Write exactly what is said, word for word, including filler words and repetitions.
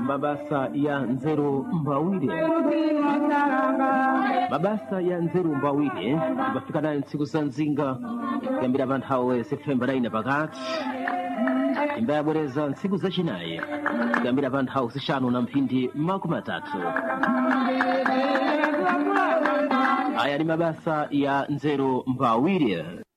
mabasa ya nzeru mbawire mabasa ya nzeru mbawire ibafika nayo ntsiku za nzinga kuyambira pa nthawi septemba naine pakati imba yabwereza ntsiku zachinayi kuyambira pa nthawi zixanu na mphindi makumi atatu. Aya ni mabasa ya nzeru mbawire.